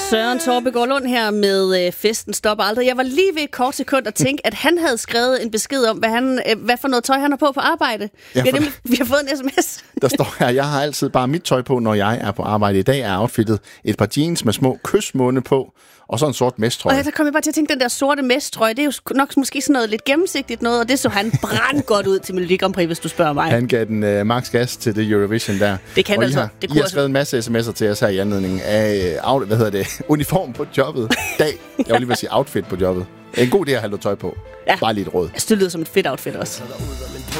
Søren Torbegaard Lund her med Festen stopper aldrig. Jeg var lige ved et kort sekund at tænke, at han havde skrevet en besked om, hvad for noget tøj han har på arbejde. Ja, vi har fået en sms. Der står her, jeg har altid bare mit tøj på, når jeg er på arbejde. I dag er outfittet et par jeans med små kysmunde på, og så en sort mestrøje. Og der kom jeg bare til at tænke, den der sorte mestrøje, det er jo nok måske sådan noget lidt gennemsigtigt noget, og det så han brændt godt ud til Melodi Grand Prix, hvis du spørger mig. Han gav den max gas til det Eurovision der. Det kan altså. I har skrevet en masse sms'er til os her i anledning af uniform på jobbet. Jeg vil lige vil sige outfit på jobbet. En god idé at have noget tøj på. Ja. Bare lige et råd. Det lyder som et fedt outfit også.